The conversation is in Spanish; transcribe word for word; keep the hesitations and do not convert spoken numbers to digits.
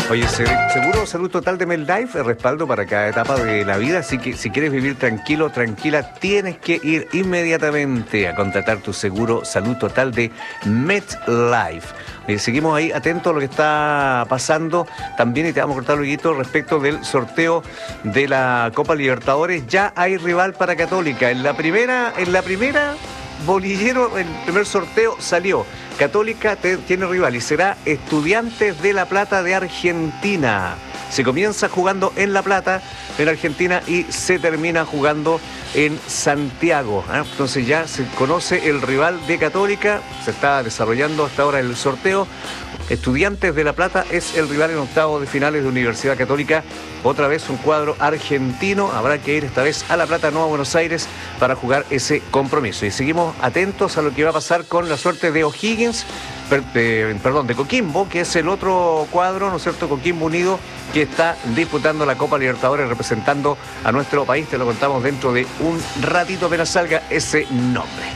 Oye, se- Seguro Salud Total de MedLife es respaldo para cada etapa de la vida, así que si quieres vivir tranquilo, tranquila, tienes que ir inmediatamente a contratar tu seguro Salud Total de MedLife. Oye, seguimos ahí atentos a lo que está pasando también y te vamos a cortar luego respecto del sorteo de la Copa Libertadores. Ya hay rival para Católica. En la primera, en la primera bolillero, el primer sorteo salió. Católica te, tiene rival y será Estudiantes de La Plata de Argentina. Se comienza jugando en La Plata, en Argentina, y se termina jugando en Santiago. ¿eh? Entonces ya se conoce el rival de Católica, se está desarrollando hasta ahora el sorteo. Estudiantes de La Plata es el rival en octavos de finales de Universidad Católica. Otra vez un cuadro argentino. Habrá que ir esta vez a La Plata, no a Buenos Aires, para jugar ese compromiso. Y seguimos atentos a lo que va a pasar con la suerte de O'Higgins, per, eh, perdón, de Coquimbo, que es el otro cuadro, ¿no es cierto? Coquimbo Unido, que está disputando la Copa Libertadores representando a nuestro país. Te lo contamos dentro de un ratito apenas salga ese nombre.